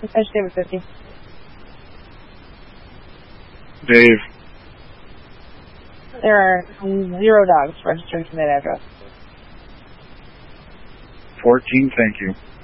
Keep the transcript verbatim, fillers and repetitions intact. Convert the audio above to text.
Edge David fifty. Dave. There are zero dogs registered to that address. fourteen, thank you.